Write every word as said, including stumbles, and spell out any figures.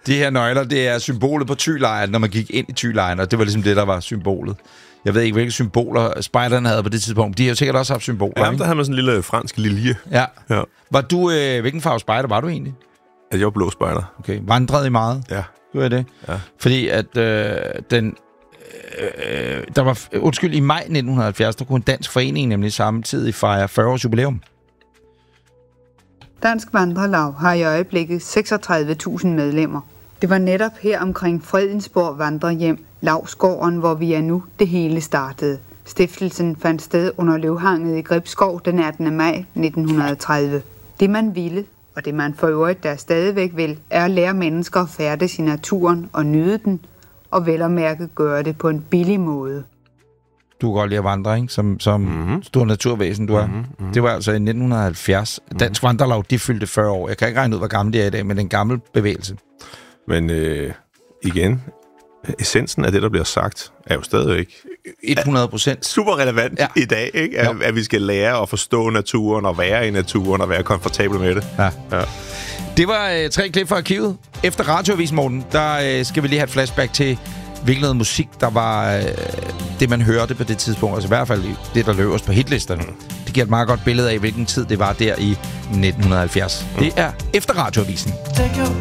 De her nøgler, det er symbolet på Thylejren, når man gik ind i Thylejren, og det var ligesom det, der var symbolet. Jeg ved ikke, hvilke symboler spejderne havde på det tidspunkt. De har jo sikkert også haft symboler, Ja, ikke? der havde man sådan en lille fransk lilje. Ja. Ja. Var du, øh, hvilken farve spejder var du egentlig? Jeg var blå spejder. Okay, vandrede I meget? Ja. Du er det? Ja. Fordi at øh, den... Øh, der var, undskyld, i maj nitten halvfjerds, der kunne en dansk forening nemlig samtidig fejre fyrre års jubilæum. Dansk Vandrelaug har i øjeblikket seksogtredive tusind medlemmer. Det var netop her omkring Fredensborg Vandrehjem, Lavsgården, hvor vi er nu, det hele startede. Stiftelsen fandt sted under løvhanget i Gribskov den attende maj nitten tredive. Det man ville, og det man for øvrigt der stadigvæk vil, er at lære mennesker at færdes i naturen og nyde den, og vel at mærke gøre det på en billig måde. Du kan godt lide at vandre, ikke? Som, som mm-hmm. stor naturvæsen, du er. Mm-hmm. Mm-hmm. Det var altså i nitten halvfjerds. Dansk mm-hmm. Vandrelaug, de fyldte fyrre år. Jeg kan ikke regne ud, hvor gammel det er i dag, men en gammel bevægelse. Men øh, igen, essensen af det, der bliver sagt, er jo stadigvæk hundrede procent super relevant ja. i dag, ikke? At, at vi skal lære at forstå naturen og være i naturen og være komfortabel med det. Ja. Ja. Det var øh, tre klip fra arkivet. Efter Radioavisen, Morten, der øh, skal vi lige have et flashback til, hvilken noget musik, der var øh, det, man hørte på det tidspunkt. Altså i hvert fald det, der løb os på hitlisterne. Mm. Det giver et meget godt billede af, hvilken tid det var der i nitten halvfjerds. Mm. Det er Efter Radioavisen.